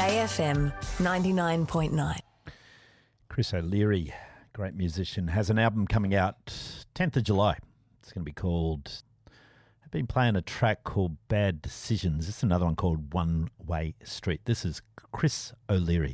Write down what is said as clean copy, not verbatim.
AFM 99.9. Chris O'Leary, great musician, has an album coming out 10th of July. It's going to be called... I've been playing a track called Bad Decisions. This is another one called One Way Street. This is Chris O'Leary.